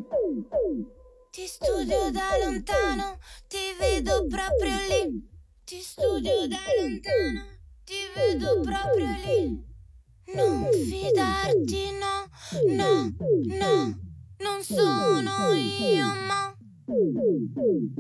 Ti studio da lontano, ti vedo proprio lì. Ti studio da lontano, ti vedo proprio lì. Non fidarti, no, no, no, non sono io, ma